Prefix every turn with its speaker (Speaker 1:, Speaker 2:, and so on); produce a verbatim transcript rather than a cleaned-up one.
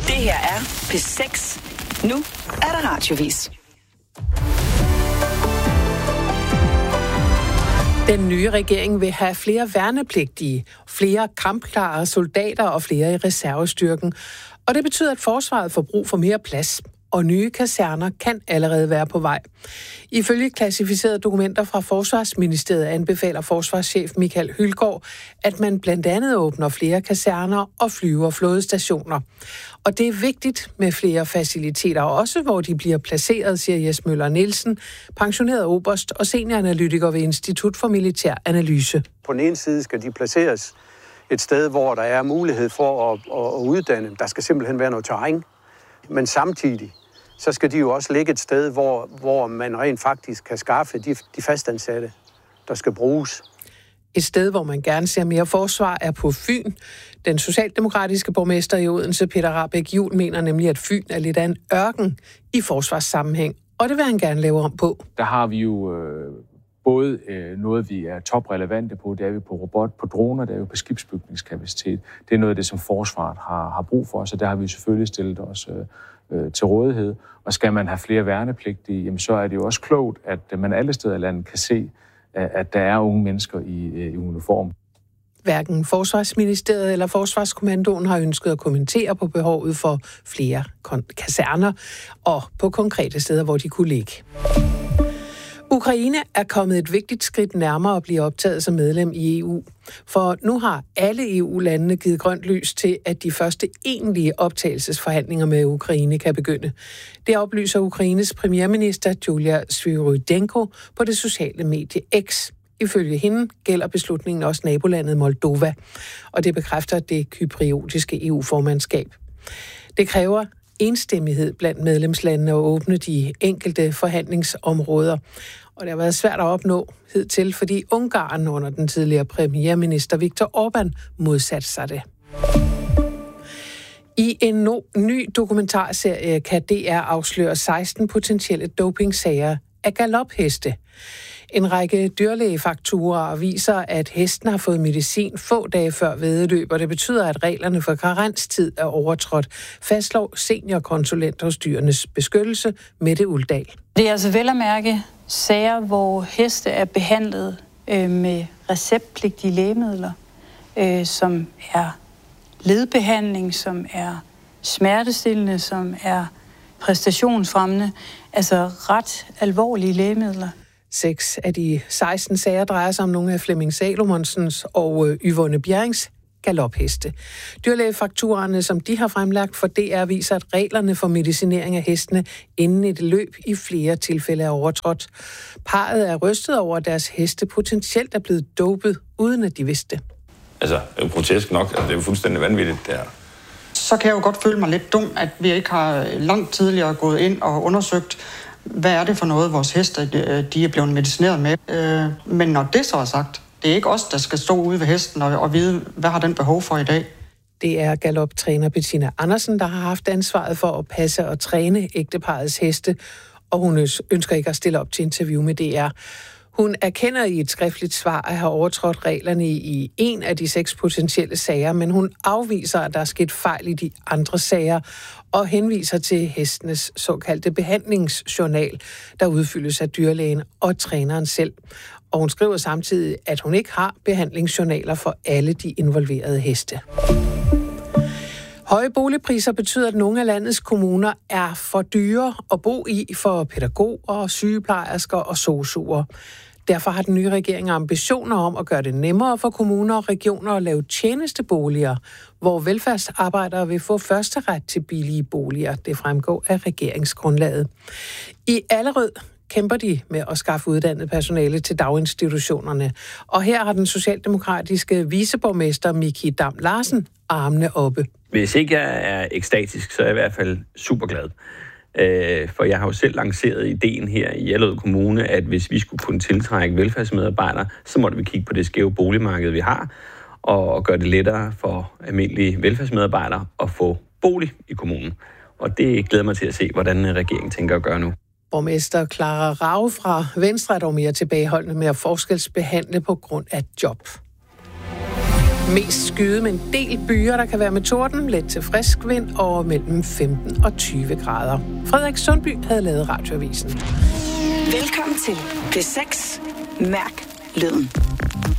Speaker 1: Det her er P seks. Nu er der radiovis.
Speaker 2: Den nye regering vil have flere værnepligtige, flere kampklare soldater og flere i reservestyrken. Og det betyder, at forsvaret får brug for mere plads. Og nye kaserner kan allerede være på vej. Ifølge klassificerede dokumenter fra Forsvarsministeriet anbefaler forsvarschef Michael Hylgaard, at man blandt andet åbner flere kaserner og flyver flådestationer. Og det er vigtigt med flere faciliteter, også hvor de bliver placeret, siger Jes Møller Nielsen, pensioneret oberst og senioranalytiker ved Institut for Militær Analyse.
Speaker 3: På den ene side skal de placeres et sted, hvor der er mulighed for at, at uddanne. Der skal simpelthen være noget terræn, men samtidig så skal de jo også ligge et sted, hvor, hvor man rent faktisk kan skaffe de, de fastansatte, der skal bruges.
Speaker 2: Et sted, hvor man gerne ser mere forsvar, er på Fyn. Den socialdemokratiske borgmester i Odense, Peter Rahbæk Juhl, mener nemlig, at Fyn er lidt af en ørken i forsvarssammenhæng, og det vil han gerne lave om på.
Speaker 4: Der har vi jo øh, både øh, noget, vi er toprelevante på, det er vi på robot, på droner, det er vi på skibsbygningskapacitet. Det er noget af det, som forsvaret har, har brug for, så der har vi selvfølgelig stillet os øh, til rådighed. Og skal man have flere værnepligtige, jamen så er det jo også klogt, at man alle steder i landet kan se, at der er unge mennesker i, i uniform.
Speaker 2: Hverken Forsvarsministeriet eller Forsvarskommandoen har ønsket at kommentere på behovet for flere kaserner og på konkrete steder, hvor de kunne ligge. Ukraine er kommet et vigtigt skridt nærmere at blive optaget som medlem i E U. For nu har alle E U-landene givet grønt lys til, at de første egentlige optagelsesforhandlinger med Ukraine kan begynde. Det oplyser Ukraines premierminister Julia Svyrydenko på det sociale medie X. Ifølge hende gælder beslutningen også nabolandet Moldova, og det bekræfter det kypriotiske E U-formandskab. Det kræver enstemmighed blandt medlemslandene at åbne de enkelte forhandlingsområder. Og det har været svært at opnå hidtil, fordi Ungarn under den tidligere premierminister Viktor Orbán modsatte sig det. I en no- ny dokumentarserie kan D R afsløre seksten potentielle dopingsager af galopheste. En række dyrlægefakturer viser, at hesten har fået medicin få dage før væddeløb, og det betyder, at reglerne for karenstid er overtrådt, fastslår seniorkonsulent hos Dyrenes Beskyttelse, Mette Uldal.
Speaker 5: Det er altså vel at mærke sager, hvor heste er behandlet øh, med receptpligtige lægemidler, øh, som er ledbehandling, som er smertestillende, som er præstationsfremmende, altså ret alvorlige lægemidler.
Speaker 2: Seks af de seksten sager drejer sig om nogle af Flemming Salomonsens og Yvonne Bjerrings galopheste. Dyrlægefakturerne, som de har fremlagt for D R, viser, at reglerne for medicinering af hestene inden et løb i flere tilfælde er overtrådt. Parret er rystet over, at deres heste potentielt er blevet dopet, uden at de vidste det.
Speaker 6: Altså, det er jo grotesk nok, altså, det er jo fuldstændig vanvittigt, det her.
Speaker 7: Så kan jeg jo godt føle mig lidt dum, at vi ikke har langt tidligere gået ind og undersøgt, hvad er det for noget, vores heste de er blevet medicineret med. Men når det så er sagt, det er ikke os, der skal stå ude ved hesten og, og vide, hvad har den behov for i dag.
Speaker 2: Det er galoptræner Bettina Andersen, der har haft ansvaret for at passe og træne ægteparrets heste, og hun ønsker ikke at stille op til interview med D R. Hun erkender i et skriftligt svar at have overtrådt reglerne i en af de seks potentielle sager, men hun afviser, at der er sket fejl i de andre sager, og henviser til hestenes såkaldte behandlingsjournal, der udfyldes af dyrlægen og træneren selv. Og hun skriver samtidig, at hun ikke har behandlingsjournaler for alle de involverede heste. Høje boligpriser betyder, at nogle af landets kommuner er for dyre at bo i for pædagoger, sygeplejersker og sosuer. Derfor har den nye regering ambitioner om at gøre det nemmere for kommuner og regioner at lave tjenesteboliger, hvor velfærdsarbejdere vil få første ret til billige boliger. Det fremgår af regeringsgrundlaget. I Allerød kæmper de med at skaffe uddannet personale til daginstitutionerne. Og her har den socialdemokratiske viceborgmester Miki Dam Larsen armene oppe.
Speaker 8: Hvis ikke jeg er ekstatisk, så er jeg i hvert fald super glad. For jeg har jo selv lanceret ideen her i Allerød Kommune, at hvis vi skulle kunne tiltrække velfærdsmedarbejdere, så måtte vi kigge på det skæve boligmarked, vi har, og gøre det lettere for almindelige velfærdsmedarbejdere at få bolig i kommunen. Og det glæder mig til at se, hvordan regeringen tænker at gøre nu.
Speaker 2: Borgmester Clara Rave fra Venstre er dog mere tilbageholdende med at forskelsbehandle på grund af job. Mest skyde med en del byer, der kan være med torden, let til frisk vind og mellem femten og tyve grader. Frederik Sundby havde lavet Radioavisen.
Speaker 1: Velkommen til P seks. Mærk lyden.